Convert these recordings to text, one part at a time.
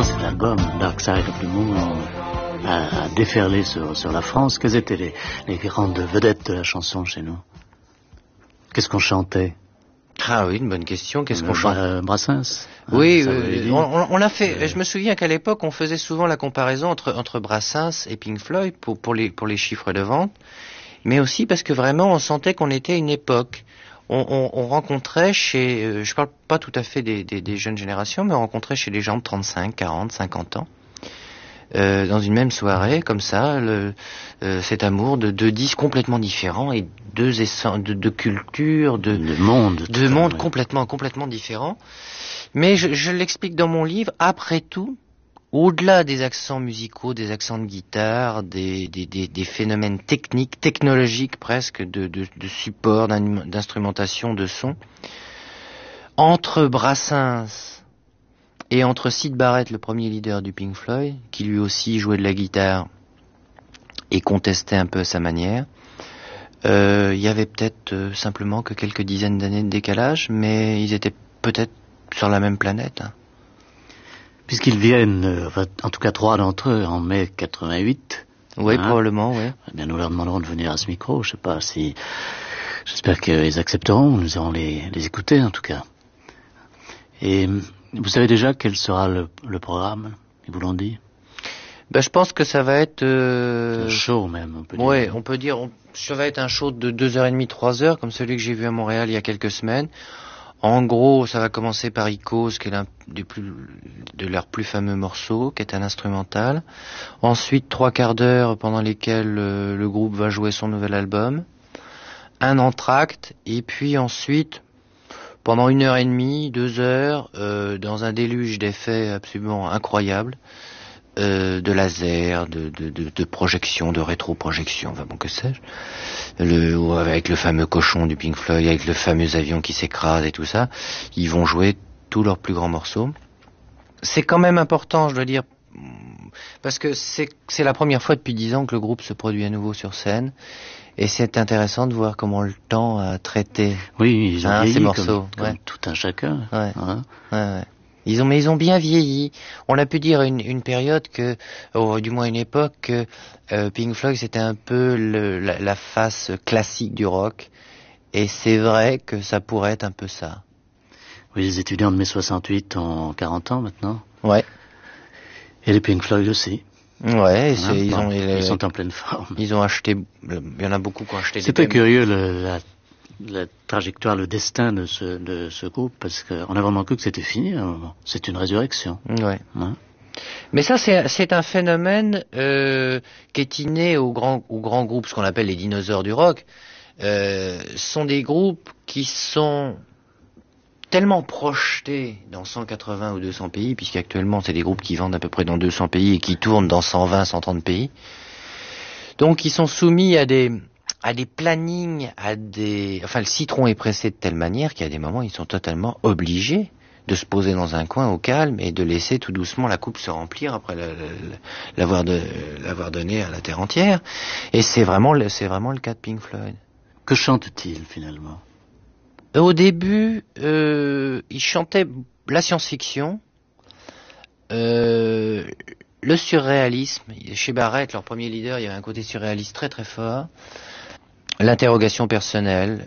quand cet album, Dark Side of the Moon, a déferlé sur la France, quelles étaient les grandes vedettes de la chanson chez nous? Qu'est-ce qu'on chantait? Ah oui, une bonne question. Qu'est-ce qu'on chante? Brassens. Oui, on l'a fait. Je me souviens qu'à l'époque, on faisait souvent la comparaison entre Brassens et Pink Floyd pour les chiffres de vente, mais aussi parce que vraiment, on sentait qu'on était à une époque. On rencontrait chez, je parle pas tout à fait des jeunes générations, mais on rencontrait chez des gens de 35, 40, 50 ans. Dans une même soirée, comme ça, cet amour de deux disques complètement différents et de cultures, de mondes complètement différents. Mais je l'explique dans mon livre. Après tout, au-delà des accents musicaux, des accents de guitare, des phénomènes techniques, technologiques presque, de support, d'instrumentation, de son, entre Brassens et entre Syd Barrett, le premier leader du Pink Floyd, qui lui aussi jouait de la guitare et contestait un peu à sa manière, il y avait peut-être simplement que quelques dizaines d'années de décalage, mais ils étaient peut-être sur la même planète. Puisqu'ils viennent, en tout cas 3 d'entre eux, en mai 88. Oui, probablement, oui. Eh bien, nous leur demanderons de venir à ce micro. Je sais pas si... J'espère qu'ils accepteront. Nous allons les écouter, en tout cas. Et vous savez déjà quel sera le programme? Ils vous l'ont dit? Je pense que ça va être... un show, même, on peut dire. Oui, on peut dire... Ça va être un show de 2h30, 3h, comme celui que j'ai vu à Montréal il y a quelques semaines. En gros, ça va commencer par Icos, qui est l'un de leurs plus fameux morceaux, qui est un instrumental. Ensuite, 3/4 d'heure pendant lesquelles le groupe va jouer son nouvel album. Un entracte, et puis ensuite, pendant 1h30, 2h, dans un déluge d'effets absolument incroyables, de laser, de projection, de rétroprojection, enfin bon, que sais-je, avec le fameux cochon du Pink Floyd, avec le fameux avion qui s'écrase et tout ça, ils vont jouer tous leurs plus grands morceaux. C'est quand même important, je dois dire, parce que c'est la première fois depuis 10 ans que le groupe se produit à nouveau sur scène, et c'est intéressant de voir comment le temps a traité ils ont vieilli ces morceaux, comme tout un chacun. Ouais. Ils ont bien vieilli. On a pu dire une période que, du moins une époque, que Pink Floyd c'était un peu la face classique du rock. Et c'est vrai que ça pourrait être un peu ça. Oui, les étudiants de mai 68 ont 40 ans maintenant. Ouais. Et les Pink Floyd aussi. Ouais, ils sont en pleine forme. Ils ont acheté, il y en a beaucoup qui ont acheté. C'est très curieux la trajectoire, le destin de ce groupe, parce qu'on a vraiment cru que c'était fini à un moment. C'est une résurrection. Ouais. Mais ça, c'est un phénomène qui est inné aux grands groupes, ce qu'on appelle les dinosaures du rock. Sont des groupes qui sont tellement projetés dans 180 ou 200 pays, puisqu'actuellement c'est des groupes qui vendent à peu près dans 200 pays et qui tournent dans 120, 130 pays. Donc ils sont soumis à des plannings, enfin le citron est pressé de telle manière qu'il y a des moments ils sont totalement obligés de se poser dans un coin au calme et de laisser tout doucement la coupe se remplir après l'avoir donné à la terre entière. Et c'est vraiment le cas de Pink Floyd. Que chante-t-il finalement? Au début, ils chantaient la science-fiction, le surréalisme. Chez Barrett, leur premier leader, il y avait un côté surréaliste très très fort. L'interrogation personnelle.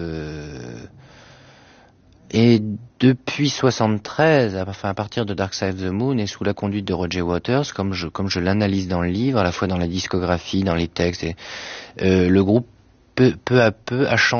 Et depuis 73, à partir de Dark Side of the Moon et sous la conduite de Roger Waters, comme je l'analyse dans le livre, à la fois dans la discographie, dans les textes, le groupe peu à peu a changé